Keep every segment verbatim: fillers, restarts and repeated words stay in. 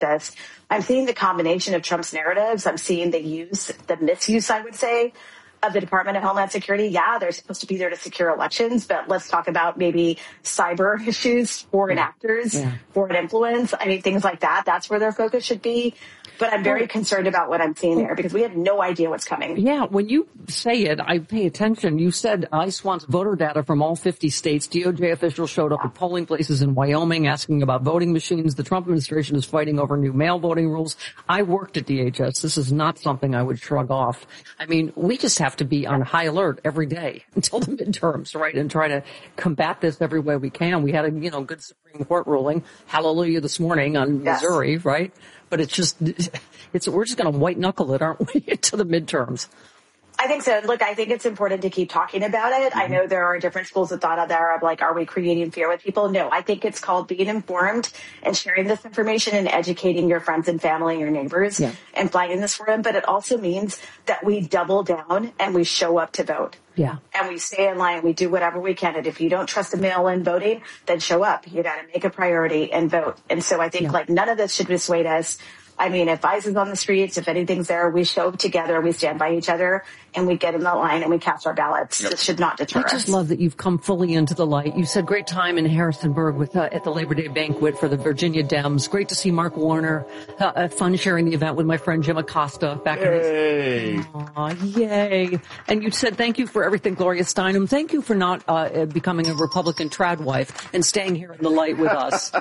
this. I'm seeing the combination of Trump's narratives. I'm seeing the use, the misuse, I would say, of the Department of Homeland Security. Yeah, they're supposed to be there to secure elections, but let's talk about maybe cyber issues, foreign yeah. actors, yeah. foreign influence. I mean, things like that. That's where their focus should be. But I'm very concerned about what I'm seeing there because we have no idea what's coming. Yeah, when you say it, I pay attention. You said ICE wants voter data from all fifty states. D O J officials showed up at polling places in Wyoming asking about voting machines. The Trump administration is fighting over new mail voting rules. I worked at D H S. This is not something I would shrug off. I mean, we just have to be on high alert every day until the midterms, right, and try to combat this every way we can. We had a, you know, good Supreme Court ruling, hallelujah, this morning on yes. Missouri, right? But it's just, it's, we're just going to white knuckle it, aren't we, to the midterms? I think so. Look, I think it's important to keep talking about it. Mm-hmm. I know there are different schools of thought out there of like, are we creating fear with people? No, I think it's called being informed and sharing this information and educating your friends and family, your neighbors, yeah. and flagging this for them. But it also means that we double down and we show up to vote. Yeah. And we stay in line. We do whatever we can. And if you don't trust the mail-in voting, then show up. You got to make a priority and vote. And so I think yeah. like none of this should dissuade us. I mean, if ICE is on the streets, if anything's there, we show up together, we stand by each other, and we get in the line and we cast our ballots. Yep. This should not deter us. I just us. love that you've come fully into the light. You said great time in Harrisonburg with uh, at the Labor Day banquet for the Virginia Dems. Great to see Mark Warner. Uh, uh, fun sharing the event with my friend Jim Acosta back yay. in his... Aww, yay. And you said thank you for everything, Gloria Steinem. Thank you for not uh, becoming a Republican trad wife and staying here in the light with us.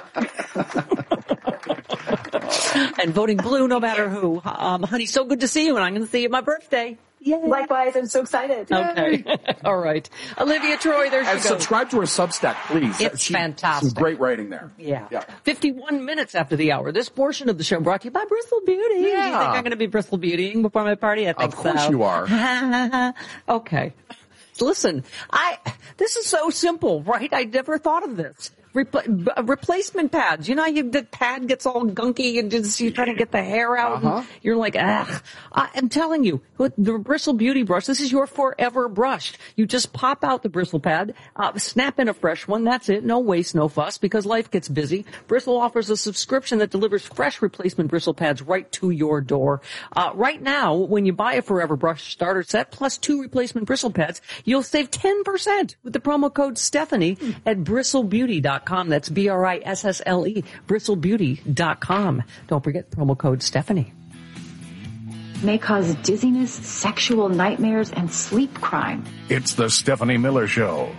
And voting blue no matter who. Um, honey, so good to see you, and I'm going to see you at my birthday. Yay. Likewise, I'm so excited. Okay. All right. Olivia Troy, there she and goes. subscribe to her Substack, please. It's she, fantastic. Some great writing there. Yeah. yeah. fifty-one minutes after the hour. This portion of the show brought to you by Bristol Beauty. Yeah. Do you think I'm going to be Bristol Beautying before my party? I think so. Of course so. you are. Okay. Listen, I, this is so simple, right? I never thought of this. Repl- replacement pads. You know how you, the pad gets all gunky and just, you try to get the hair out uh-huh. and you're like, ah. I'm telling you, with the Bristle Beauty brush, this is your forever brush. You just pop out the bristle pad, uh, snap in a fresh one. That's it. No waste, no fuss, because life gets busy. Bristle offers a subscription that delivers fresh replacement bristle pads right to your door. Uh, right now, when you buy a Forever Brush starter set plus two replacement bristle pads, you'll save ten percent with the promo code Stephanie at bristle beauty dot com. That's B R I S S L E, bristle beauty dot com. Don't forget promo code Stephanie. May cause dizziness, sexual nightmares, and sleep crime. It's the Stephanie Miller Show.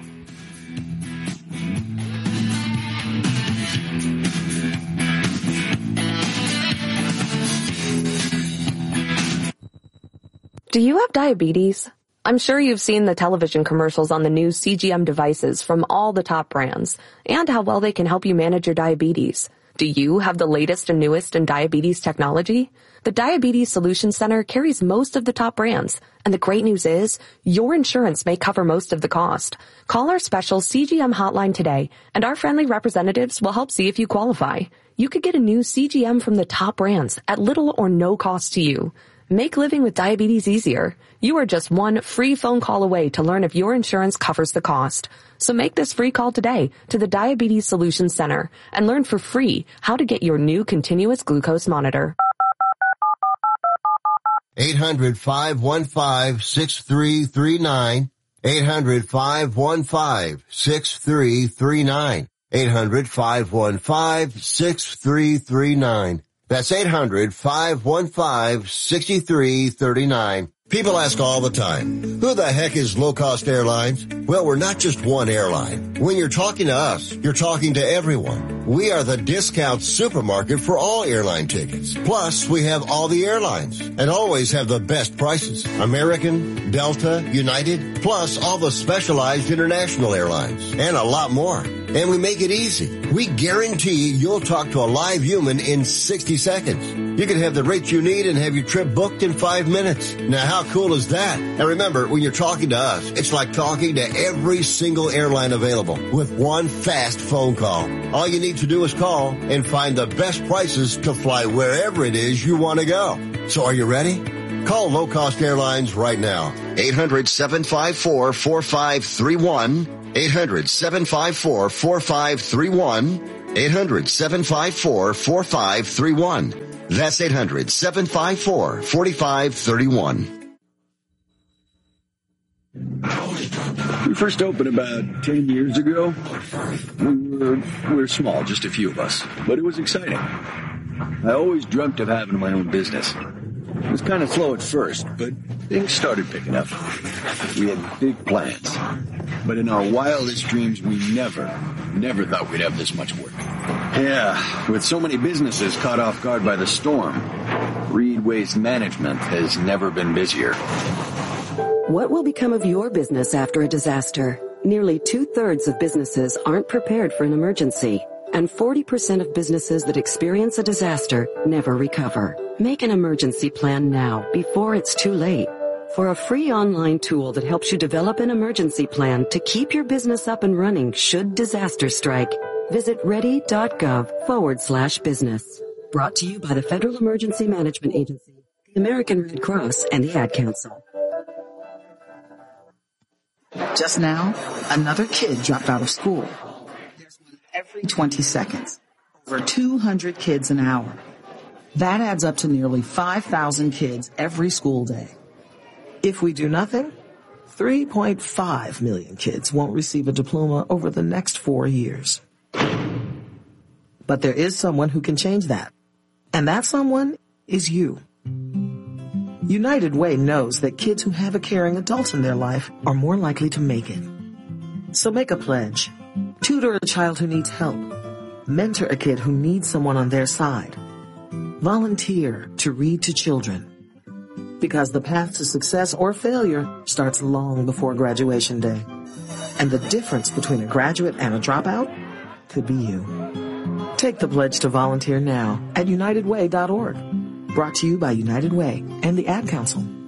Do you have diabetes? I'm sure you've seen the television commercials on the new C G M devices from all the top brands and how well they can help you manage your diabetes. Do you have the latest and newest in diabetes technology? The Diabetes Solutions Center carries most of the top brands, and the great news is your insurance may cover most of the cost. Call our special C G M hotline today, and our friendly representatives will help see if you qualify. You could get a new C G M from the top brands at little or no cost to you. Make living with diabetes easier. You are just one free phone call away to learn if your insurance covers the cost. So make this free call today to the Diabetes Solutions Center and learn for free how to get your new continuous glucose monitor. eight hundred, five one five, six three three nine. eight hundred, five one five, six three three nine. eight hundred, five one five, six three three nine. That's eight hundred, five one five, six three three nine. People ask all the time, who the heck is Low Cost Airlines? Well, we're not just one airline. When you're talking to us, you're talking to everyone. We are the discount supermarket for all airline tickets. Plus, we have all the airlines and always have the best prices. American, Delta, United, plus all the specialized international airlines and a lot more. And we make it easy. We guarantee you'll talk to a live human in sixty seconds. You can have the rates you need and have your trip booked in five minutes. Now, how cool is that? And remember, when you're talking to us, it's like talking to every single airline available with one fast phone call. All you need to do is call and find the best prices to fly wherever it is you want to go. So are you ready? Call Low Cost Airlines right now. eight hundred, seven five four, four five three one. eight hundred, seven five four, four five three one. eight hundred, seven five four, four five three one. That's eight hundred, seven five four, four five three one. We first opened about ten years ago. We were, we were small, just a few of us, but it was exciting. I always dreamt of having my own business. It was kind of slow at first, but things started picking up. We had big plans, but in our wildest dreams, we never, never thought we'd have this much work. Yeah, with so many businesses caught off guard by the storm, Reed Waste Management has never been busier. What will become of your business after a disaster? Nearly two-thirds of businesses aren't prepared for an emergency, and forty percent of businesses that experience a disaster never recover. Make an emergency plan now, before it's too late. For a free online tool that helps you develop an emergency plan to keep your business up and running should disaster strike, visit ready.gov forward slash business. Brought to you by the Federal Emergency Management Agency, the American Red Cross, and the Ad Council. Just now, another kid dropped out of school. There's one every twenty seconds. Over two hundred kids an hour. That adds up to nearly five thousand kids every school day. If we do nothing, three point five million kids won't receive a diploma over the next four years. But there is someone who can change that. And that someone is you. United Way knows that kids who have a caring adult in their life are more likely to make it. So make a pledge. Tutor a child who needs help. Mentor a kid who needs someone on their side. Volunteer to read to children. Because the path to success or failure starts long before graduation day. And the difference between a graduate and a dropout could be you. Take the pledge to volunteer now at united way dot org. Brought to you by United Way and the Ad Council.